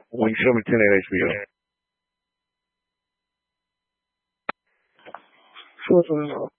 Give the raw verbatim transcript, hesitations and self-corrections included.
When you show me ten at H B O. Sure, sure, sure.